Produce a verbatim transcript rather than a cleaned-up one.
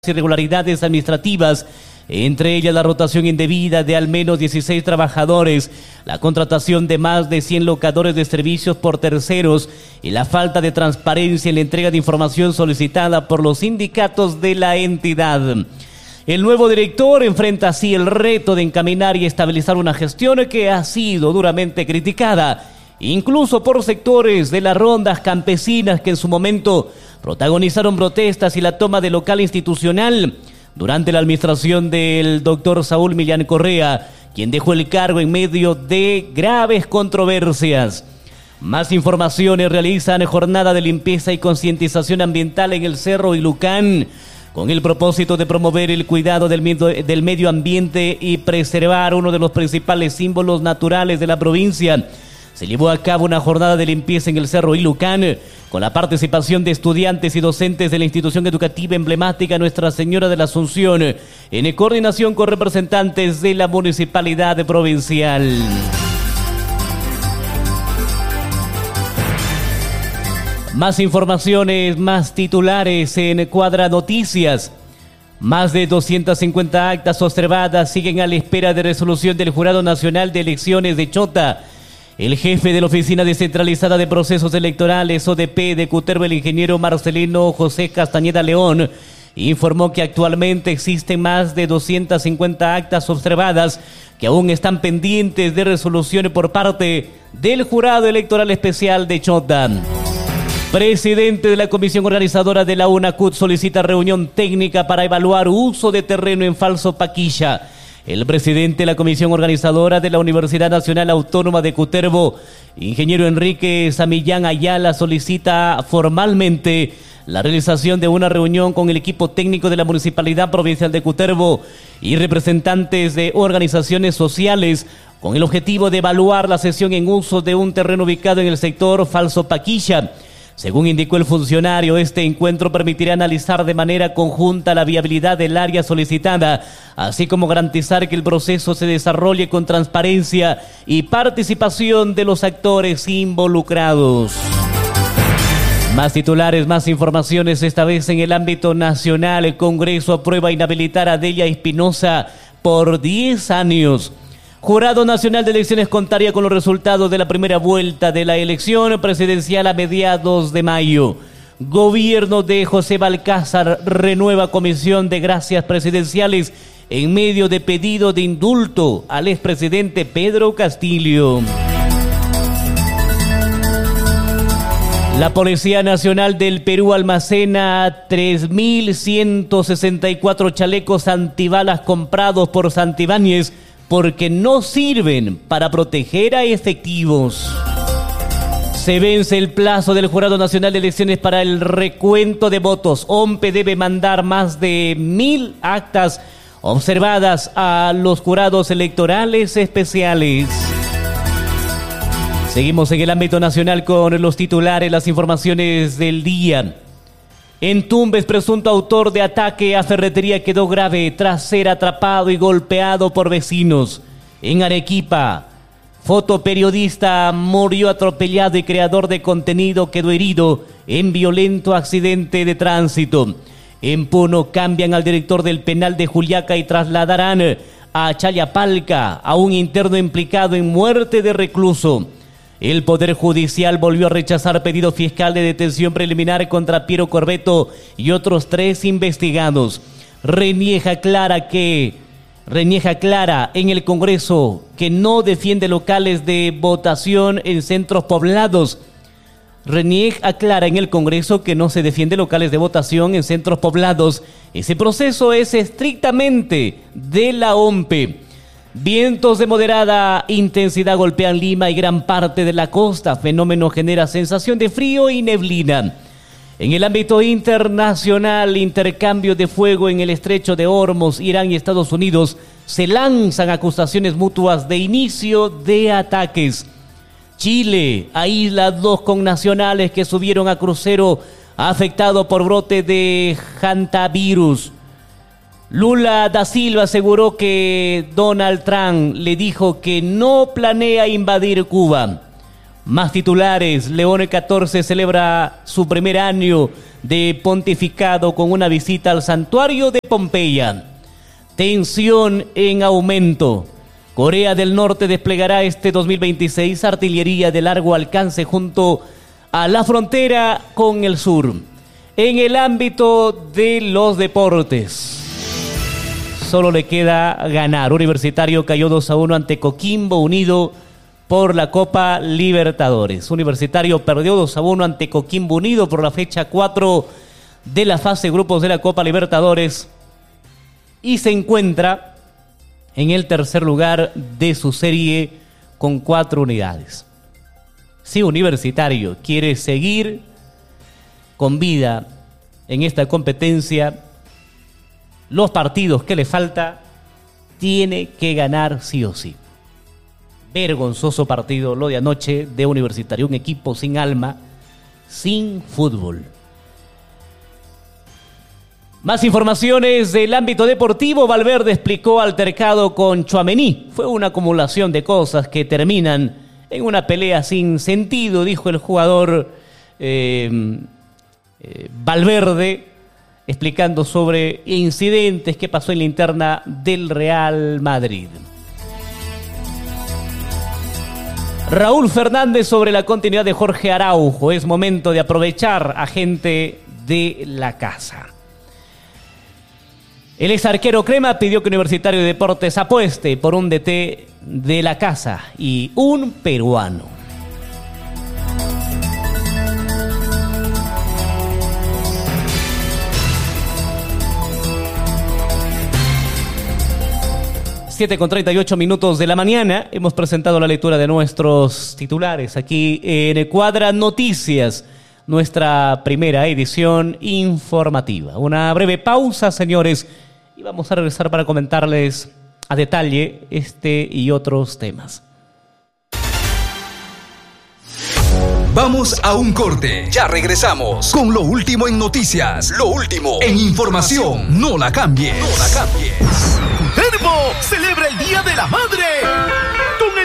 irregularidades administrativas, entre ellas la rotación indebida de al menos dieciséis trabajadores, la contratación de más de cien locadores de servicios por terceros y la falta de transparencia en la entrega de información solicitada por los sindicatos de la entidad. El nuevo director enfrenta así el reto de encaminar y estabilizar una gestión que ha sido duramente criticada, incluso por sectores de las rondas campesinas que en su momento protagonizaron protestas y la toma de local institucional durante la administración del doctor Saúl Millán Correa, quien dejó el cargo en medio de graves controversias. Más informaciones: realizan jornada de limpieza y concientización ambiental en el Cerro Ilucán, con el propósito de promover el cuidado del medio, del medio ambiente y preservar uno de los principales símbolos naturales de la provincia. Se llevó a cabo una jornada de limpieza en el Cerro Ilucán con la participación de estudiantes y docentes de la institución educativa emblemática Nuestra Señora de la Asunción, en coordinación con representantes de la municipalidad provincial. Más informaciones, más titulares en Cuadra Noticias. Más de doscientas cincuenta actas observadas siguen a la espera de resolución del Jurado Nacional de Elecciones de Chota. El jefe de la Oficina Descentralizada de Procesos Electorales, O D P, de Cutervo, el ingeniero Marcelino José Castañeda León, informó que actualmente existen más de doscientas cincuenta actas observadas que aún están pendientes de resolución por parte del Jurado Electoral Especial de Chota. Presidente de la Comisión Organizadora de la UNACUT solicita reunión técnica para evaluar uso de terreno en Falso Paquilla. El presidente de la Comisión Organizadora de la Universidad Nacional Autónoma de Cutervo, ingeniero Enrique Samillán Ayala, solicita formalmente la realización de una reunión con el equipo técnico de la Municipalidad Provincial de Cutervo y representantes de organizaciones sociales con el objetivo de evaluar la cesión en uso de un terreno ubicado en el sector Falso Paquilla. Según indicó el funcionario, este encuentro permitirá analizar de manera conjunta la viabilidad del área solicitada, así como garantizar que el proceso se desarrolle con transparencia y participación de los actores involucrados. Más titulares, más informaciones, esta vez en el ámbito nacional. El Congreso aprueba inhabilitar a Delia Espinosa por diez años. Jurado Nacional de Elecciones contaría con los resultados de la primera vuelta de la elección presidencial a mediados de mayo. Gobierno de José Balcázar renueva comisión de gracias presidenciales en medio de pedido de indulto al expresidente Pedro Castillo. La Policía Nacional del Perú almacena tres mil ciento sesenta y cuatro chalecos antibalas comprados por Santibáñez porque no sirven para proteger a efectivos. Se vence el plazo del Jurado Nacional de Elecciones para el recuento de votos. O M P E debe mandar más de mil actas observadas a los jurados electorales especiales. Seguimos en el ámbito nacional con los titulares, las informaciones del día. En Tumbes, presunto autor de ataque a ferretería quedó grave tras ser atrapado y golpeado por vecinos. En Arequipa, fotoperiodista murió atropellado y creador de contenido quedó herido en violento accidente de tránsito. En Puno, cambian al director del penal de Juliaca y trasladarán a Chayapalca a un interno implicado en muerte de recluso. El Poder Judicial volvió a rechazar pedido fiscal de detención preliminar contra Piero Corbeto y otros tres investigados. Renieja Clara que Renieja Clara en el Congreso que no defiende locales de votación en centros poblados. Renieja Clara en el Congreso que no se defiende locales de votación en centros poblados. Ese proceso es estrictamente de la O M P E. Vientos de moderada intensidad golpean Lima y gran parte de la costa. Fenómeno genera sensación de frío y neblina. En el ámbito internacional, intercambio de fuego en el estrecho de Hormuz. Irán y Estados Unidos se lanzan acusaciones mutuas de inicio de ataques. Chile aísla dos connacionales que subieron a crucero afectado por brote de hantavirus. Lula da Silva aseguró que Donald Trump le dijo que no planea invadir Cuba. Más titulares: León catorce celebra su primer año de pontificado con una visita al santuario de Pompeya. Tensión en aumento. Corea del Norte desplegará este dos mil veintiséis artillería de largo alcance junto a la frontera con el sur. En el ámbito de los deportes, solo le queda ganar. Universitario cayó dos a uno ante Coquimbo Unido por la Copa Libertadores. Universitario perdió dos a uno ante Coquimbo Unido por la fecha cuatro de la fase grupos de la Copa Libertadores y se encuentra en el tercer lugar de su serie con cuatro unidades. Si Universitario quiere seguir con vida en esta competencia, los partidos que le falta tiene que ganar sí o sí. Vergonzoso partido lo de anoche de Universitario, un equipo sin alma, sin fútbol. Más informaciones del ámbito deportivo. Valverde explicó altercado con Tchouaméni. Fue una acumulación de cosas que terminan en una pelea sin sentido, dijo el jugador eh, eh, Valverde, explicando sobre incidentes que pasó en la interna del Real Madrid. Raúl Fernández sobre la continuidad de Jorge Araujo. Es momento de aprovechar a gente de la casa. El ex arquero Crema pidió que Universitario de Deportes apueste por un D T de la casa y un peruano. siete con treinta y ocho minutos de la mañana. Hemos presentado la lectura de nuestros titulares aquí en Cuadra Noticias, nuestra primera edición informativa. Una breve pausa, señores, y vamos a regresar para comentarles a detalle este y otros temas. Vamos a un corte. Ya regresamos con lo último en noticias, lo último en información. No la cambies. No la cambies. Cutervo celebra el Día de la Madre